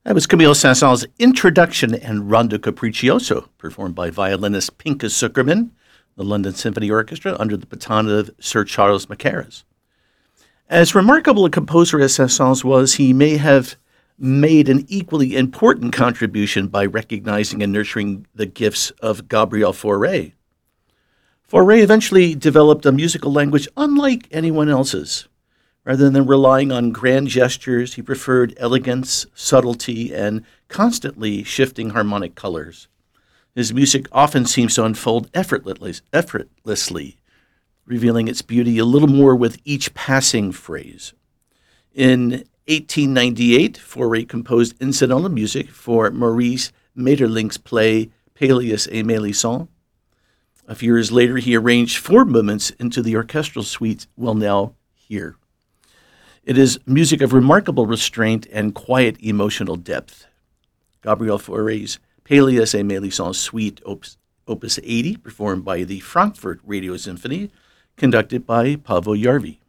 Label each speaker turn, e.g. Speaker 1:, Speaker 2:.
Speaker 1: That was Camille Saint-Saëns' Introduction and Rondo Capriccioso, performed by violinist Pinka Zukerman, the London Symphony Orchestra, under the baton of Sir Charles Mackerras. As remarkable a composer as Saint-Saëns was, he may have made an equally important contribution by recognizing and nurturing the gifts of Gabriel Fauré. Fauré eventually developed a musical language unlike anyone else's. Rather than relying on grand gestures, he preferred elegance, subtlety, and constantly shifting harmonic colors. His music often seems to unfold effortlessly, revealing its beauty a little more with each passing phrase. In 1898, Fauré composed incidental music for Maurice Maeterlinck's play Pelléas et Mélisande. A few years later, he arranged 4 movements into the orchestral suite we'll now hear. It is music of remarkable restraint and quiet emotional depth. Gabriel Fauré's Pelléas et Mélisande Suite, Opus 80, performed by the Frankfurt Radio Symphony, conducted by Paavo Järvi.